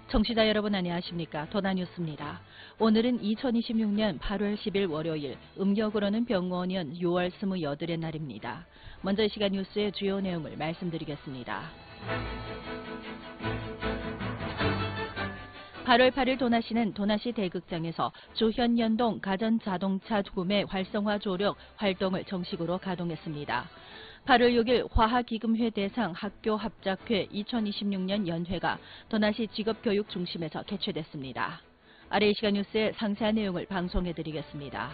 청취자 여러분 안녕하십니까. 도나뉴스입니다. 오늘은 2026년 8월 10일 월요일, 음력으로는 병원년 6월 28의 날입니다. 먼저 이 시간 뉴스의 주요 내용을 말씀드리겠습니다. 8월 8일 도나시는 도나시 대극장에서 조현연동 가전자동차 구매 활성화 조력 활동을 정식으로 가동했습니다. 8월 6일 화학기금회 대상 학교합작회 2026년 연회가 도나시 직업교육중심에서 개최됐습니다. 아래 이 시간 뉴스의 상세한 내용을 방송해드리겠습니다.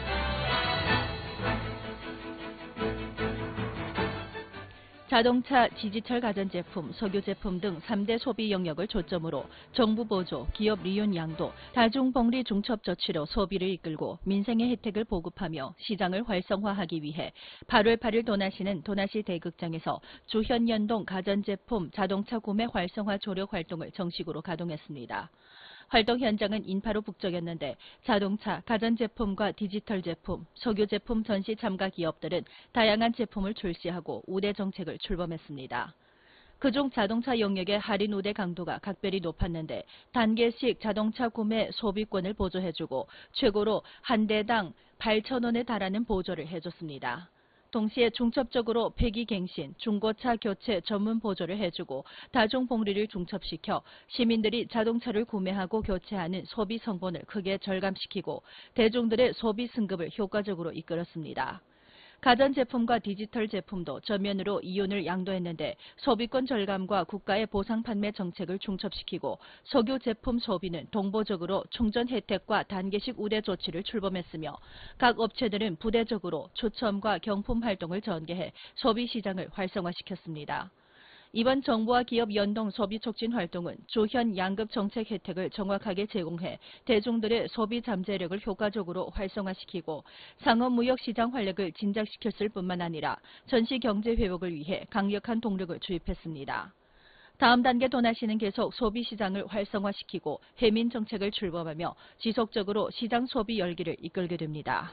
자동차, 디지털 가전제품, 석유제품 등 3대 소비 영역을 초점으로 정부 보조, 기업 리윤 양도, 다중복리 중첩조치로 소비를 이끌고 민생의 혜택을 보급하며 시장을 활성화하기 위해 8월 8일 도나시는 도나시 대극장에서 조현연동 가전제품, 자동차 구매 활성화 조력 활동을 정식으로 가동했습니다. 활동 현장은 인파로 북적였는데 자동차, 가전제품과 디지털 제품, 석유제품 전시 참가 기업들은 다양한 제품을 출시하고 우대 정책을 출범했습니다. 그중 자동차 영역의 할인 우대 강도가 각별히 높았는데 단계식 자동차 구매 소비권을 보조해주고 최고로 한 대당 8,000원에 달하는 보조를 해줬습니다. 동시에 중첩적으로 폐기갱신, 중고차 교체 전문 보조를 해주고 다중복리를 중첩시켜 시민들이 자동차를 구매하고 교체하는 소비 성본을 크게 절감시키고 대중들의 소비 승급을 효과적으로 이끌었습니다. 가전제품과 디지털 제품도 전면으로 이윤을 양도했는데 소비권 절감과 국가의 보상 판매 정책을 중첩시키고 석유 제품 소비는 동보적으로 충전 혜택과 단계식 우대 조치를 출범했으며 각 업체들은 부대적으로 추첨과 경품 활동을 전개해 소비 시장을 활성화시켰습니다. 이번 정부와 기업 연동 소비 촉진 활동은 조현 양급 정책 혜택을 정확하게 제공해 대중들의 소비 잠재력을 효과적으로 활성화시키고 상업무역시장 활력을 진작시켰을 뿐만 아니라 전시 경제 회복을 위해 강력한 동력을 주입했습니다. 다음 단계 도나시는 계속 소비시장을 활성화시키고 해민 정책을 출범하며 지속적으로 시장 소비 열기를 이끌게 됩니다.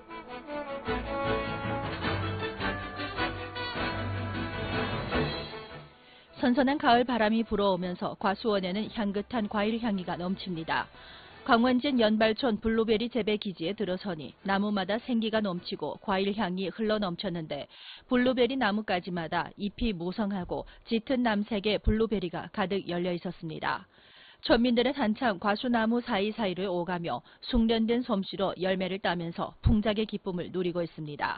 선선한 가을 바람이 불어오면서 과수원에는 향긋한 과일 향기가 넘칩니다. 광원진 연발촌 블루베리 재배 기지에 들어서니 나무마다 생기가 넘치고 과일 향이 흘러넘쳤는데 블루베리 나무가지마다 잎이 무성하고 짙은 남색의 블루베리가 가득 열려 있었습니다.村민들은 한참 과수나무 사이사이를 오가며 숙련된 솜씨로 열매를 따면서 풍작의 기쁨을 누리고 있습니다.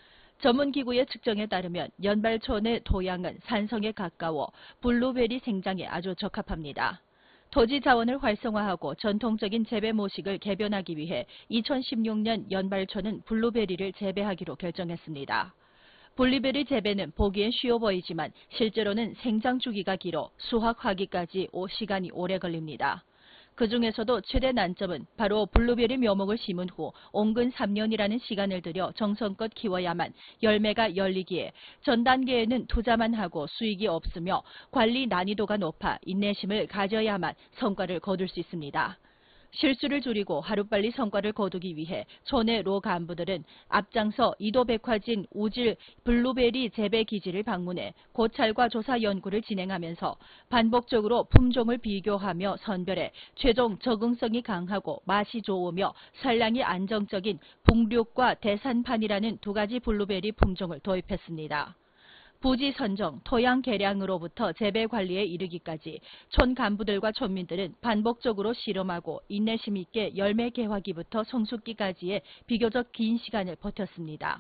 전문기구의 측정에 따르면 연발촌의 토양은 산성에 가까워 블루베리 생장에 아주 적합합니다. 토지 자원을 활성화하고 전통적인 재배 모식을 개변하기 위해 2016년 연발촌은 블루베리를 재배하기로 결정했습니다. 블루베리 재배는 보기엔 쉬워 보이지만 실제로는 생장 주기가 길어 수확하기까지 시간이 오래 걸립니다. 그 중에서도 최대 난점은 바로 블루베리 묘목을 심은 후 온근 3년이라는 시간을 들여 정성껏 키워야만 열매가 열리기에 전 단계에는 투자만 하고 수익이 없으며 관리 난이도가 높아 인내심을 가져야만 성과를 거둘 수 있습니다. 실수를 줄이고 하루빨리 성과를 거두기 위해 촌의 로 간부들은 앞장서 이도백화진 우질 블루베리 재배 기지를 방문해 고찰과 조사 연구를 진행하면서 반복적으로 품종을 비교하며 선별해 최종 적응성이 강하고 맛이 좋으며 산량이 안정적인 북륙과 대산판이라는 두 가지 블루베리 품종을 도입했습니다. 부지 선정, 토양 개량으로부터 재배 관리에 이르기까지 촌 간부들과 촌민들은 반복적으로 실험하고 인내심 있게 열매 개화기부터 성숙기까지의 비교적 긴 시간을 버텼습니다.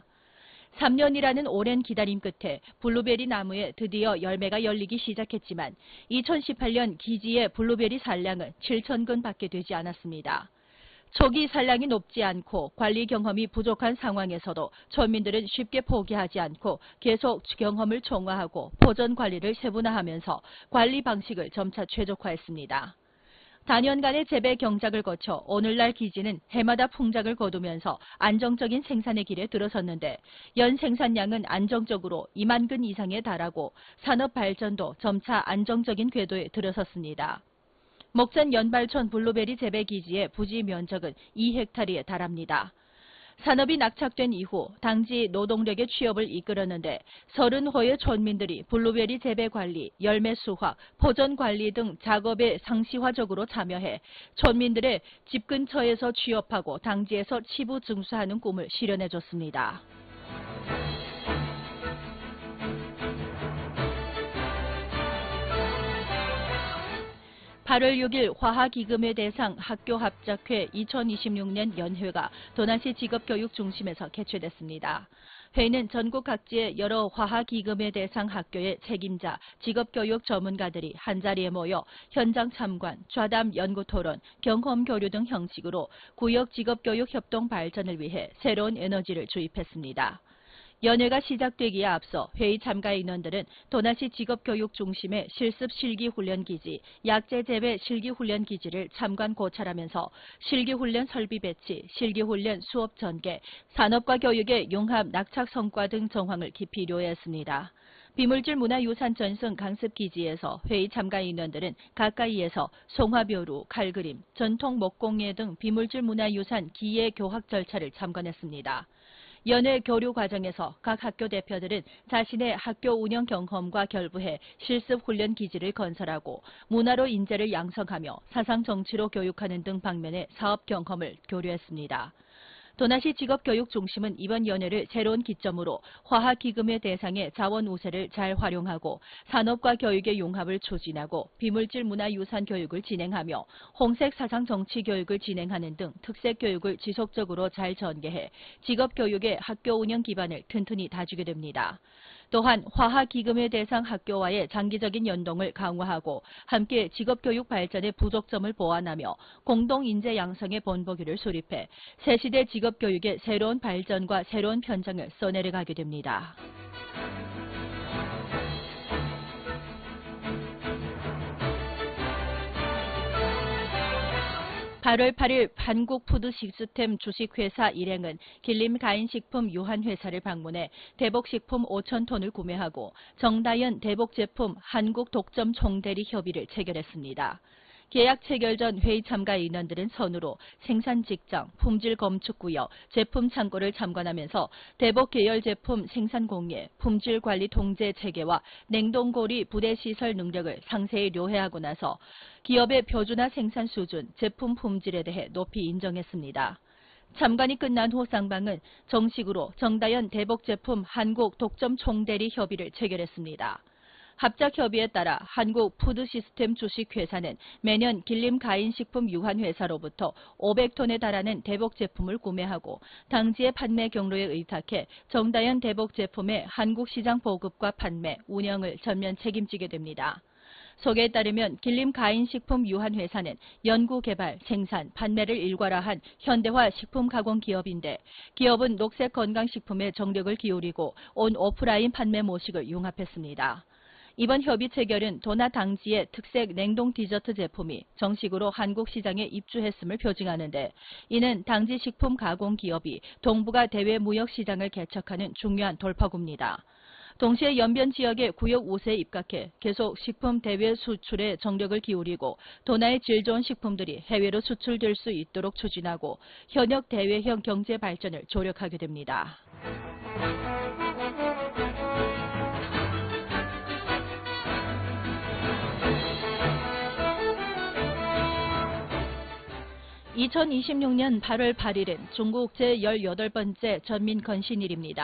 3년이라는 오랜 기다림 끝에 블루베리 나무에 드디어 열매가 열리기 시작했지만 2018년 기지의 블루베리 산량은 7,000근밖에 되지 않았습니다. 초기 산량이 높지 않고 관리 경험이 부족한 상황에서도村민들은 쉽게 포기하지 않고 계속 경험을 총화하고 포전 관리를 세분화하면서 관리 방식을 점차 최적화했습니다. 단연간의 재배 경작을 거쳐 오늘날 기지는 해마다 풍작을 거두면서 안정적인 생산의 길에 들어섰는데 연 생산량은 안정적으로 2만 근 이상에 달하고 산업 발전도 점차 안정적인 궤도에 들어섰습니다. 목산 연발촌 블루베리 재배 기지의 부지 면적은 2헥타르에 달합니다. 산업이 낙착된 이후 당지 노동력의 취업을 이끌었는데 30호의 촌민들이 블루베리 재배 관리, 열매 수확, 포전 관리 등 작업에 상시화적으로 참여해 촌민들의 집 근처에서 취업하고 당지에서 치부 증수하는 꿈을 실현해줬습니다. 8월 6일 화하기금회 대상 학교합작회 2026년 연회가 도난시 직업교육중심에서 개최됐습니다. 회의는 전국 각지의 여러 화하기금회 대상 학교의 책임자, 직업교육 전문가들이 한자리에 모여 현장 참관, 좌담 연구토론, 경험교류 등 형식으로 구역 직업교육 협동 발전을 위해 새로운 에너지를 주입했습니다. 연회가 시작되기에 앞서 회의 참가 인원들은 도난시 직업교육 중심의 실습 실기훈련기지, 약재재배 실기훈련기지를 참관 고찰하면서 실기훈련 설비 배치, 실기훈련 수업 전개, 산업과 교육의 융합 낙착 성과 등 정황을 깊이 요했습니다. 비물질 문화유산 전승 강습기지에서 회의 참가 인원들은 가까이에서 송화벼루, 칼그림, 전통 목공예 등 비물질 문화유산 기예 교학 절차를 참관했습니다. 연회 교류 과정에서 각 학교 대표들은 자신의 학교 운영 경험과 결부해 실습 훈련 기지를 건설하고 문화로 인재를 양성하며 사상 정치로 교육하는 등 방면의 사업 경험을 교류했습니다. 도난시 직업교육중심은 이번 연회를 새로운 기점으로 화하기금회 대상의 자원 우세를 잘 활용하고 산업과 교육의 융합을 추진하고 비물질 문화유산 교육을 진행하며 홍색 사상 정치 교육을 진행하는 등 특색 교육을 지속적으로 잘 전개해 직업교육의 학교 운영 기반을 튼튼히 다지게 됩니다. 또한 화하기금회 대상 학교와의 장기적인 연동을 강화하고 함께 직업교육 발전의 부족점을 보완하며 공동인재 양성의 본보기를 수립해 새시대 직업교육의 새로운 발전과 새로운 편장을 써내려가게 됩니다. 8월 8일 한국푸드시스템 주식회사 일행은 길림가인식품 유한회사를 방문해 대복식품 5,000톤을 구매하고 정다연 대복제품 한국독점 총대리 협의를 체결했습니다. 계약 체결 전 회의 참가 인원들은 선으로 생산 직장, 품질 검축구역, 제품 창고를 참관하면서 대복 계열 제품 생산 공예, 품질 관리 통제 체계와 냉동고리 부대 시설 능력을 상세히 료해하고 나서 기업의 표준화 생산 수준, 제품 품질에 대해 높이 인정했습니다. 참관이 끝난 후 쌍방은 정식으로 정다연 대복 제품 한국 독점 총대리 협의를 체결했습니다. 합작 협의에 따라 한국푸드시스템 주식회사는 매년 길림가인식품 유한회사로부터 500톤에 달하는 대복 제품을 구매하고 당지의 판매 경로에 의탁해 정다연 대복 제품의 한국시장 보급과 판매, 운영을 전면 책임지게 됩니다. 소개에 따르면 길림가인식품 유한회사는 연구개발, 생산, 판매를 일괄화한 현대화 식품가공 기업인데 기업은 녹색 건강식품에 정력을 기울이고 온 오프라인 판매 모식을 융합했습니다. 이번 협의 체결은 도나 당지의 특색 냉동 디저트 제품이 정식으로 한국 시장에 입주했음을 표징하는데 이는 당지 식품 가공 기업이 동북아 대외 무역 시장을 개척하는 중요한 돌파구입니다. 동시에 연변 지역의 구역 우세에 입각해 계속 식품 대외 수출에 정력을 기울이고 도나의 질 좋은 식품들이 해외로 수출될 수 있도록 추진하고 현역 대외형 경제 발전을 조력하게 됩니다. 2026년 8월 8일은 중국 제18번째 전민건신일입니다.